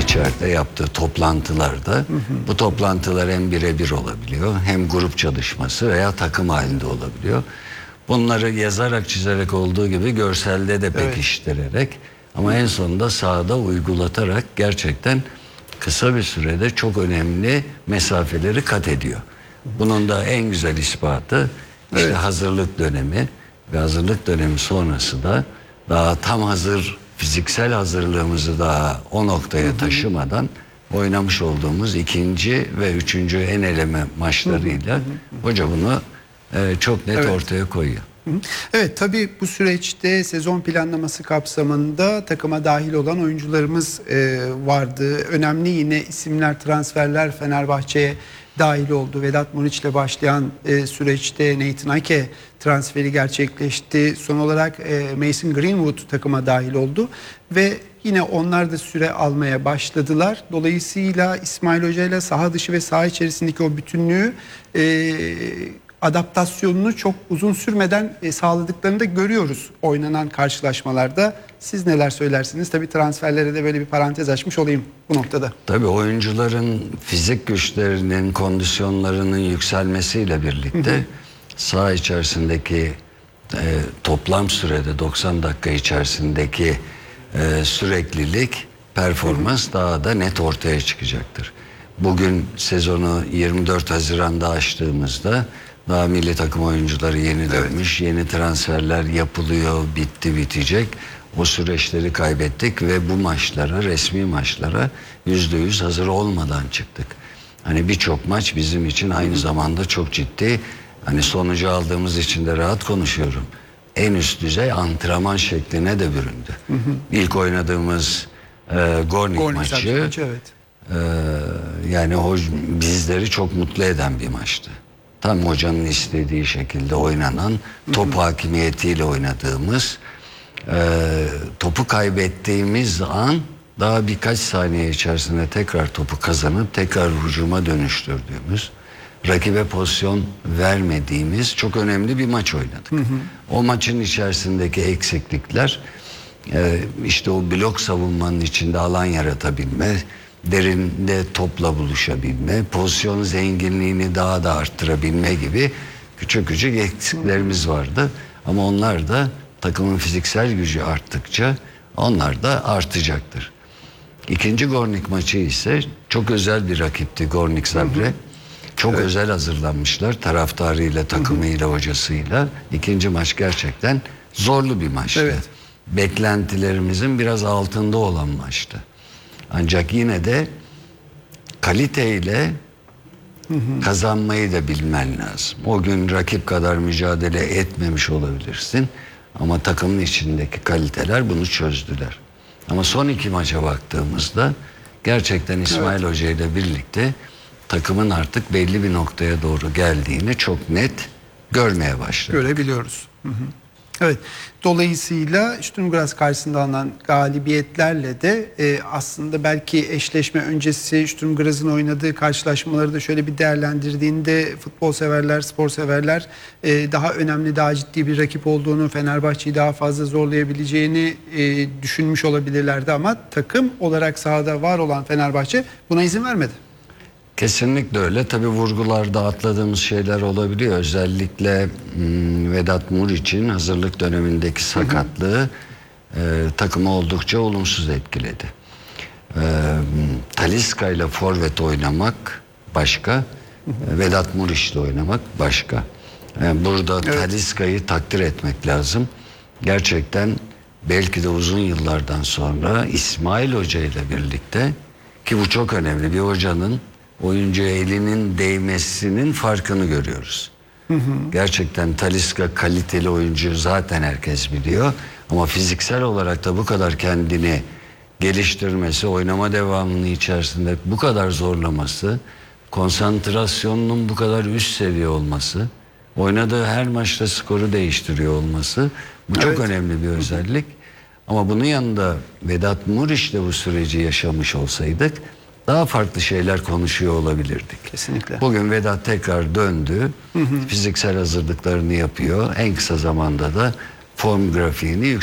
içeride yaptığı toplantılarda bu toplantılar hem birebir olabiliyor hem grup çalışması veya takım halinde olabiliyor. Bunları yazarak çizerek olduğu gibi görselde de pekiştirerek ama en sonunda sahada uygulatarak gerçekten kısa bir sürede çok önemli mesafeleri kat ediyor. Bunun da en güzel ispatı işte hazırlık dönemi ve hazırlık dönemi sonrası da daha tam hazır, fiziksel hazırlığımızı daha o noktaya taşımadan oynamış olduğumuz ikinci ve üçüncü en eleme maçlarıyla hoca bunu çok net ortaya koyuyor. Evet, tabii bu süreçte sezon planlaması kapsamında takıma dahil olan oyuncularımız vardı. Önemli yine isimler, transferler Fenerbahçe'ye dahil oldu. Vedat Muriç'le başlayan süreçte Nathan Ake transferi gerçekleşti. Son olarak Mason Greenwood takıma dahil oldu ve yine onlar da süre almaya başladılar. Dolayısıyla İsmail Hoca ile saha dışı ve saha içerisindeki o bütünlüğü adaptasyonunu çok uzun sürmeden sağladıklarını da görüyoruz oynanan karşılaşmalarda. Siz neler söylersiniz? Tabii transferlere de böyle bir parantez açmış olayım bu noktada. Tabii oyuncuların fizik güçlerinin, kondisyonlarının yükselmesiyle birlikte saha içerisindeki toplam sürede 90 dakika içerisindeki süreklilik, performans daha da net ortaya çıkacaktır. Bugün sezonu 24 Haziran'da açtığımızda daha milli takım oyuncuları yeni dönmüş, yeni transferler yapılıyor, bitti, bitecek. O süreçleri kaybettik ve bu maçlara, resmi maçlara %100 hazır olmadan çıktık. Hani birçok maç bizim için aynı zamanda çok ciddi, hani sonucu aldığımız için de rahat konuşuyorum. En üst düzey antrenman şekline de büründü. İlk oynadığımız Gornik maçı yani bizleri çok mutlu eden bir maçtı. Tam hocanın istediği şekilde oynanan, top hakimiyetiyle oynadığımız, topu kaybettiğimiz an daha birkaç saniye içerisinde tekrar topu kazanıp tekrar hücuma dönüştürdüğümüz, rakibe pozisyon vermediğimiz çok önemli bir maç oynadık. O maçın içerisindeki eksiklikler, işte o blok savunmanın içinde alan yaratabilme, derinde topla buluşabilme, pozisyon zenginliğini daha da arttırabilme gibi küçük küçük eksiklerimiz vardı. Ama onlar da takımın fiziksel gücü arttıkça onlar da artacaktır. İkinci Gornik maçı ise çok özel bir rakipti Gornik Zagreb. Çok özel hazırlanmışlar taraftarıyla, takımıyla, hocasıyla. İkinci maç gerçekten zorlu bir maçtı. Beklentilerimizin biraz altında olan maçtı. Ancak yine de kaliteyle kazanmayı da bilmen lazım. O gün rakip kadar mücadele etmemiş olabilirsin. Ama takımın içindeki kaliteler bunu çözdüler. Ama son iki maça baktığımızda gerçekten İsmail Hoca ile birlikte takımın artık belli bir noktaya doğru geldiğini çok net görmeye başladık. Görebiliyoruz. Evet. Dolayısıyla Sturm Graz karşısında alınan galibiyetlerle de aslında belki eşleşme öncesi Sturm Graz'ın oynadığı karşılaşmaları da şöyle bir değerlendirdiğinde futbol severler, spor severler daha önemli, daha ciddi bir rakip olduğunu, Fenerbahçe'yi daha fazla zorlayabileceğini düşünmüş olabilirlerdi ama takım olarak sahada var olan Fenerbahçe buna izin vermedi. Kesinlikle öyle. Tabii vurgularda atladığımız şeyler olabiliyor. Özellikle Vedat Muriç'in hazırlık dönemindeki sakatlığı takımı oldukça olumsuz etkiledi. Talisca ile forvet oynamak başka, Vedat Muriç'le oynamak başka. Burada Talisca'yı takdir etmek lazım. Gerçekten belki de uzun yıllardan sonra İsmail Hoca ile birlikte, ki bu çok önemli, bir hocanın oyuncuya elinin değmesinin farkını görüyoruz. Gerçekten Talisca kaliteli oyuncu, zaten herkes biliyor. Ama fiziksel olarak da bu kadar kendini geliştirmesi, oynama devamının içerisinde bu kadar zorlaması, konsantrasyonunun bu kadar üst seviye olması, oynadığı her maçta skoru değiştiriyor olması, bu çok önemli bir özellik. Ama bunun yanında Vedat Muriç'le bu süreci yaşamış olsaydık daha farklı şeyler konuşuyor olabilirdik. Kesinlikle. Bugün Vedat tekrar döndü. Fiziksel hazırlıklarını yapıyor. En kısa zamanda da form grafiğini